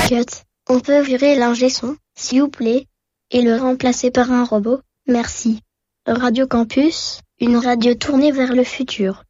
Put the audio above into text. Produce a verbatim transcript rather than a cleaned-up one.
cut. On peut virer l'ingé son, s'il vous plaît, et le remplacer par un robot, merci. Radio Campus, une radio tournée vers le futur.